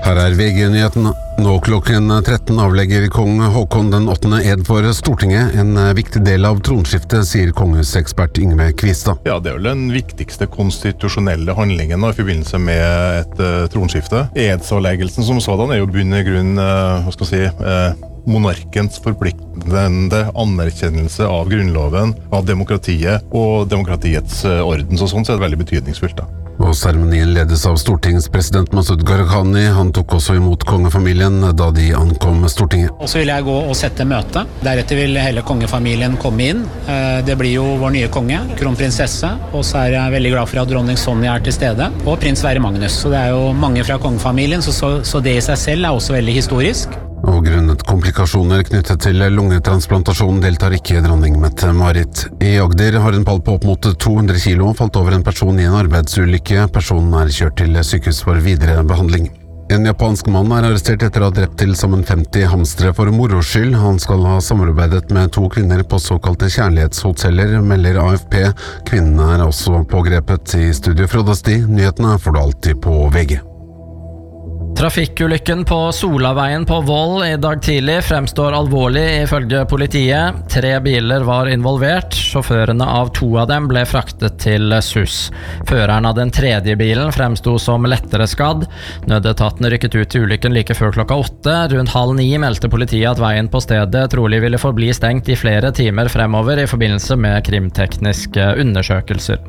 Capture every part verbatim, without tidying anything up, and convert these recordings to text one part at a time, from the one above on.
Her er V G-nyheten. Nå klokken tretten avlegger kong Håkon den åttende ed for Stortinget, en viktig del av tronskiftet, sier kongesekspert Yngve Kvistad. Ja, det er vel den viktigste konstitusjonelle handlingen i forbindelse med et uh, tronskifte. Edsavleggelsen som sådan er jo bunn i grunn, uh, hva skal jeg si, uh, monarkens forpliktende anerkjennelse av grunnloven, av demokratiet og demokratiets uh, orden, så sånn så er det veldig betydningsfullt da. Og seremonien ledes av stortingspresident Masoud Gharahkhani. Han tok også imot kongefamilien da de ankom Stortinget. Og så vil jeg gå og sette møte. Deretter vil hele kongefamilien komme inn. Det blir jo vår nye konge, kronprinsesse, og så er jeg veldig glad for at dronning Sonja er til stede, og prins Sverre Magnus. Så det er jo mange fra kongefamilien, så, så, så det i seg selv er også veldig historisk. Og grunnet komplikasjoner knyttet til lungetransplantasjon deltar ikke dronning Mette-Marit. I Agder har en pall på opp mot to hundre kilo falt over en person i en arbeidsulykke. Personen er kjørt til sykehus for videre behandling. En japansk mann er arrestert etter å ha drept til sammen femti hamstere for moro skyld. Han skal ha samarbeidet med to kvinner på såkalte kjærlighetshoteller, melder A F P. Kvinnene er også pågrepet. I studio Frode Sti. Nyhetene får du alltid på V G. Trafikkulykken på Solaveien på Voll i dag tidlig fremstår alvorlig ifølge politiet. Tre biler var involvert. Sjåførene av to av dem ble fraktet til S U S. Føreren av den tredje bilen fremstod som lettere skadd. Nødetaten rykket ut til ulykken like før klokka åtte. Rundt halv ni meldte politiet at veien på stedet trolig ville forbli stengt i flere timer fremover i forbindelse med krimtekniske undersøkelser.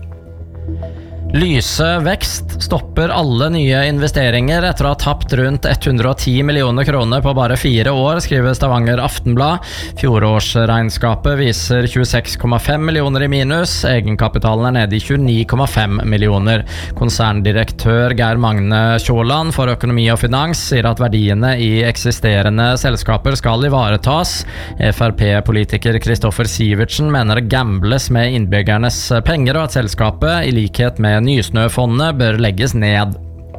Lyse vekst stopper alle nye investeringer etter å ha tapt rundt hundre og ti millioner kroner på bare fire år, skriver Stavanger Aftenblad. Fjorårsregnskapet viser tjueseks komma fem millioner i minus, egenkapitalen er nede i tjueni komma fem millioner. Konserndirektør Geir Magne Kjåland for økonomi og finans sier at verdiene i eksisterende selskaper skal ivaretas. F R P-politiker Kristoffer Sivertsen mener det gambles med innbyggernes penger, og at selskapet, i likhet med Nysnøfondet, bør legges ned.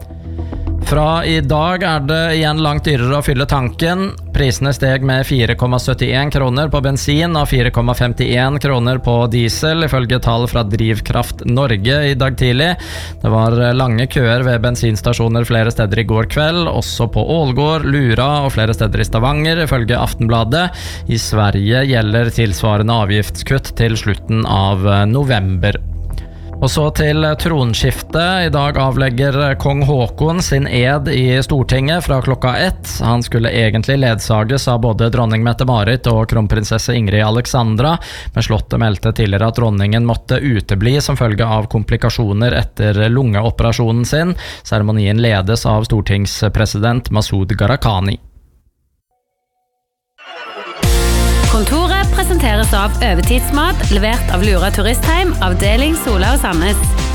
Fra i dag er det igjen langt dyrere å fylle tanken. Prisene steg med fire komma syttien kroner på bensin og fire komma femtien kroner på diesel, ifølge tall fra Drivkraft Norge i dag tidlig. Det var lange køer ved bensinstasjoner flere steder i går kveld, også på Ålgård, Lura og flere steder i Stavanger, ifølge Aftenbladet. I Sverige gjelder tilsvarende avgiftskutt til slutten av november. Og så til tronskiftet. I dag avlegger kong Håkon sin ed i Stortinget fra klokka ett. Han skulle egentlig ledsages av både dronning Mette-Marit og kronprinsesse Ingrid Alexandra, men slottet meldte tidligere at dronningen måtte utebli som følge av komplikasjoner etter lungeoperasjonen sin. Seremonien ledes av stortingspresident Masoud Gharahkhani. Kontoret presenteres av Overtidsmat, levert av Lura Turistheim, avdeling Sola og Sandnes.